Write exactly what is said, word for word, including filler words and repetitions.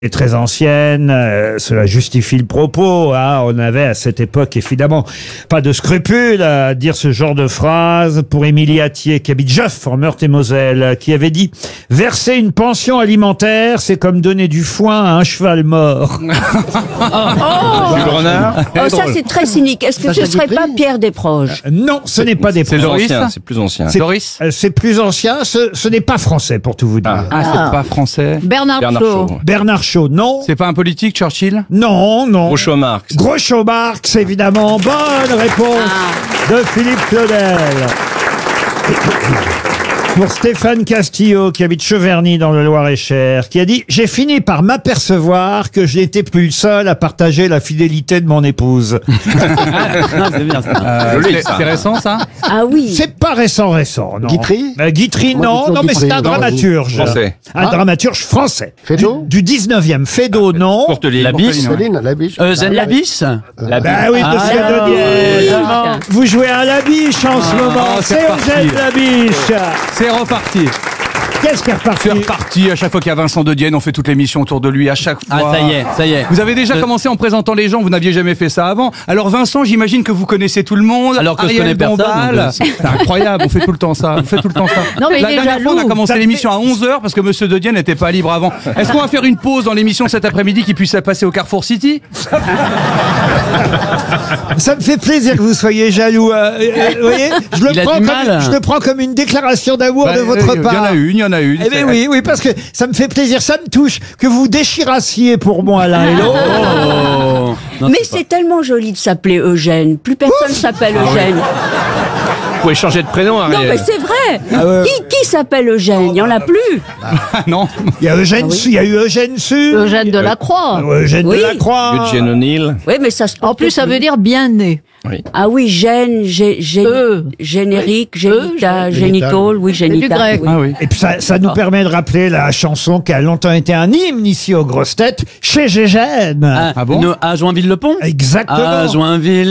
est très ancienne, euh, cela justifie le propos. Hein. On avait à cette époque évidemment pas de scrupules à dire ce genre de phrase pour Émilie Attier, qui habite Joffre en Meurthe-et-Moselle, qui avait dit « Verser une pension alimentaire, c'est comme donner du foin à un cheval mort. » Oh, Jules Renard. oh ça c'est très cynique. Est-ce que ce serait pas Pierre Desproges? Non, ce n'est pas des C'est proches. ancien, c'est plus ancien. C'est- Doris euh, C'est plus ancien, ce, ce n'est pas français pour tout vous dire. Ah. Ah, c'est pas français. Bernard, Bernard Shaw. Shaw. Bernard Shaw, non. C'est pas un politique, Churchill? Non, non. Groucho Marx. Groucho Marx, évidemment. Bonne réponse de Philippe Claudel. Pour Stéphane Castillo, qui habite Cheverny dans le Loir-et-Cher, qui a dit « J'ai fini par m'apercevoir que je n'étais plus le seul à partager la fidélité de mon épouse. C'est bien ça. Euh, Joli, c'est ça. c'est récent, ça? Ah » oui. C'est pas récent, récent, non. Guitry Euh, Guitry, Moi, non. plutôt Non, mais c'est Guitry. un Non, dramaturge. Français. Un Ah. dramaturge français. Feydeau Du, du dix-neuvième. Feydeau, non. Courteline. La biche. Céline, la biche. Eugène Labiche. La Bah oui, monsieur Ah, Dodier. évidemment. Vous jouez à la biche en ce Ah, moment. c'est C'est reparti. Eugène Labiche. C'est reparti. Qu'est-ce qui est reparti? C'est reparti. À chaque fois qu'il y a Vincent de Dienne, on fait toute l'émission autour de lui. À chaque fois. Ah, ça y est, ça y est. Vous avez déjà Je- commencé en présentant les gens, vous n'aviez jamais fait ça avant. Alors Vincent, j'imagine que vous connaissez tout le monde. Alors que je Ariel connais personne, Dombal. donc, euh, C'est incroyable, on fait tout le temps ça. On fait tout le temps ça. Non, mais il La est dernière fois, on a jaloux. commencé Ça l'émission à onze heures parce que Monsieur de Dienne n'était pas libre avant. Est-ce qu'on va faire une pause dans l'émission cet après-midi qui puisse passer au Carrefour City? Ça me fait plaisir que vous soyez jaloux. euh, euh, vous voyez, je le, Il a prends du comme, mal. je le prends comme une déclaration d'amour Bah, de votre euh, Il y en part. a une, il y en a une. Eh bien oui, oui, parce que ça me fait plaisir, ça me touche que vous déchirassiez pour moi l'un et l'autre. Oh. Non, Mais c'est c'est tellement joli de s'appeler Eugène. Plus personne s'appelle Eugène. Vous pouvez changer de prénom, Non, Ariel. mais c'est vrai. Ah ouais. Qui, qui s'appelle Eugène? Il n'y en a plus. Ah non. Il y a Eugène Su, il y a eu Eugène Su, Eugène Delacroix. Eugène Oui. Delacroix. Eugène O'Neill. Oui, mais ça se En porte plus, ça plus. veut dire bien né. Oui. Ah oui, gène, gé, gé, E. générique, génita, Génital. génital, oui, C'est du génital. grec. oui. Ah oui. Et puis ça, ça nous permet de rappeler la chanson qui a longtemps été un hymne ici aux grosses têtes, chez Gégène. Ah, Ah bon une- à Joinville-le-Pont. Exactement. À Joinville.